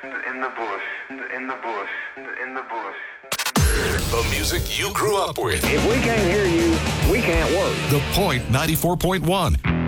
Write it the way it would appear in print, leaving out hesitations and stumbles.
in the bush, in the bush, in the bush. The music you grew up with. If we can't hear you, we can't work. The Point 94.1.